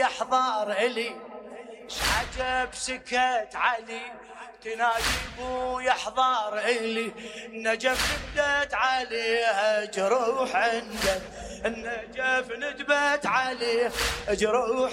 يحضر إلي عجب سكت علي تنادي بو يحضر إلي النجف ندبت عليها جروح عنده النجف ندبت عليه جروح